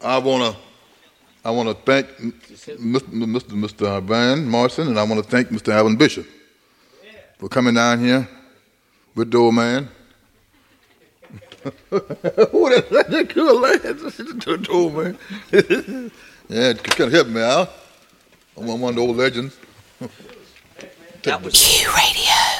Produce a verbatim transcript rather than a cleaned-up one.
I want to I want to thank Mister Mister Mister Van Morrison, and I want to thank Mister Alvin Bishop for coming down here with the old man. Who that? That good lad. The old man. Yeah, it kind of help me out. I'm one of the old legends. That was Q Radio.